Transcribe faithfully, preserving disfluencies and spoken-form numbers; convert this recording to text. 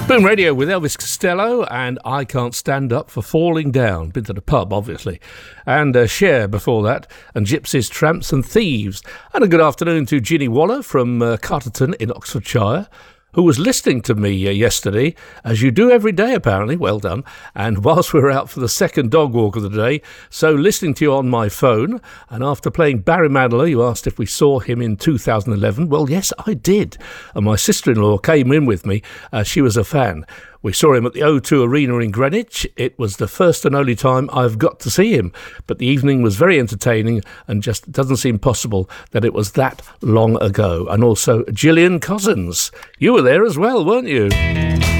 Boom Radio with Elvis Costello and I Can't Stand Up for Falling Down. Been to the pub, obviously. And uh, Cher before that. And Gypsies, Tramps and Thieves. And a good afternoon to Ginny Waller from uh, Carterton in Oxfordshire, who was listening to me uh, yesterday, as you do every day apparently, well done, and whilst we were out for the second dog walk of the day, so listening to you on my phone, and after playing Barry Manilow, you asked if we saw him in two thousand eleven. Well, yes, I did, and my sister-in-law came in with me, uh, she was a fan. We saw him at the O two Arena in Greenwich. It was the first and only time I've got to see him. But the evening was very entertaining and just doesn't seem possible that it was that long ago. And also Gillian Cousins. You were there as well, weren't you?